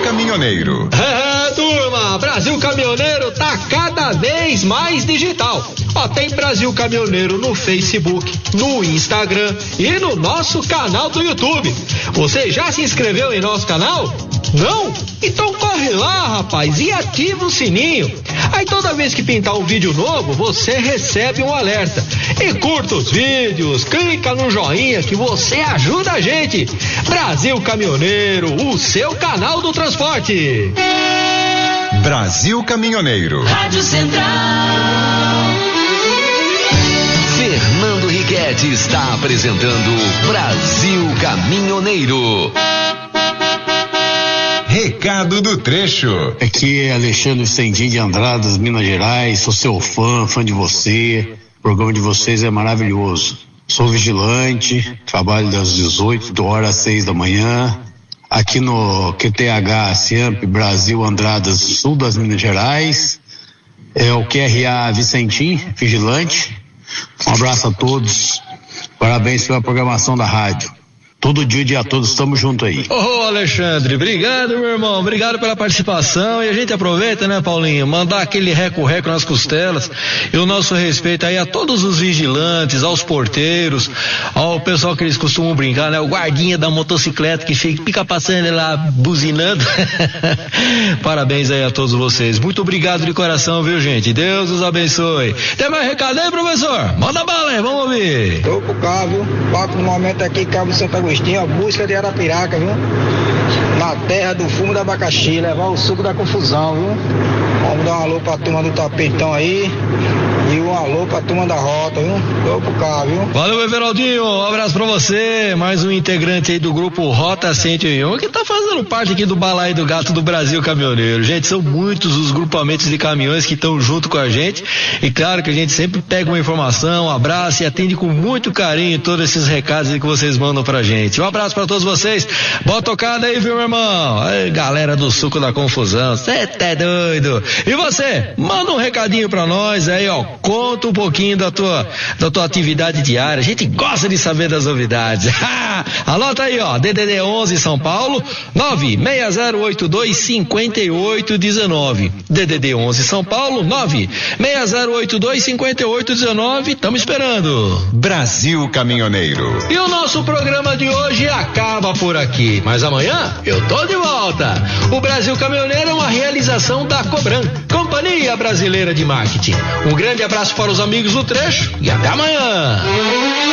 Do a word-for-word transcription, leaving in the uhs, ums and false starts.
Caminhoneiro. É, turma, Brasil Caminhoneiro tá cada vez mais digital. Ó, tem Brasil Caminhoneiro no Facebook, no Instagram e no nosso canal do YouTube. Você já se inscreveu em nosso canal? Não? Então corre lá, rapaz, e ativa o sininho. Aí toda vez que pintar um vídeo novo, você recebe um alerta. E curta os vídeos, clica no joinha que você ajuda a gente. Brasil Caminhoneiro, o seu canal do transporte. Brasil Caminhoneiro. Rádio Central. Fernando Riquetti está apresentando Brasil Caminhoneiro. Recado do trecho. Aqui é Alexandre Stendim de Andradas, Minas Gerais. Sou seu fã, fã de você. O programa de vocês é maravilhoso. Sou vigilante, trabalho das dezoito horas às seis da manhã. Aqui no Q T H Ciamp Brasil Andradas, sul das Minas Gerais. É o Q R A Vicentim, vigilante. Um abraço a todos. Parabéns pela programação da rádio. Todo dia, dia todo, estamos juntos aí. Ô, oh, Alexandre, obrigado, meu irmão, obrigado pela participação. E a gente aproveita, né, Paulinho, mandar aquele reco-reco nas costelas e o nosso respeito aí a todos os vigilantes, aos porteiros, ao pessoal que eles costumam brincar, né, o guardinha da motocicleta que fica, fica passando lá buzinando. Parabéns aí a todos vocês. Muito obrigado de coração, viu, gente? Deus os abençoe. Tem mais recado aí, professor? Manda bala aí, vamos ouvir. Tô pro carro, viu? Papo no momento aqui, Cabo Santo Agostinho. A busca de Arapiraca, viu? Na terra do fumo do abacaxi, levar o suco da confusão, viu? Vamos dar um alô pra turma do tapetão aí e um alô pra turma da rota, viu? Tô pro carro, viu? Valeu, Everaldinho, um abraço pra você, mais um integrante aí do grupo Rota cento e um, que tá fazendo parte aqui do Balaio do Gato do Brasil Caminhoneiro. Gente, são muitos os grupamentos de caminhões que estão junto com a gente e claro que a gente sempre pega uma informação, um abraço e atende com muito carinho todos esses recados que vocês mandam pra gente. Um abraço pra todos vocês. Boa tocada aí, viu, meu irmão? Aí, galera do suco da confusão, cê tá doido. E você, manda um recadinho pra nós aí, ó, conta um pouquinho da tua, da tua atividade diária. A gente gosta de saber das novidades. Anota aí, ó, D D D onze São Paulo, nove seis zero oito dois cinco oito um nove. D D D onze São Paulo, nove seis zero oito dois cinco oito um nove. Tamo esperando. Brasil Caminhoneiro. E o nosso programa de hoje acaba por aqui, mas amanhã eu tô de volta. O Brasil Caminhoneiro é uma realização da Cobran, Companhia Brasileira de Marketing. Um grande abraço para os amigos do trecho e até amanhã.